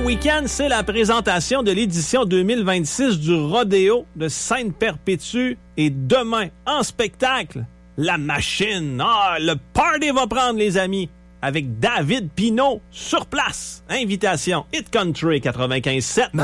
week-end, c'est la présentation de l'édition 2026 du Rodéo de Sainte-Perpétue. Et demain, en spectacle, la machine. Ah, le party va prendre, les amis, avec David Pinault sur place. Invitation Hit Country 95.7.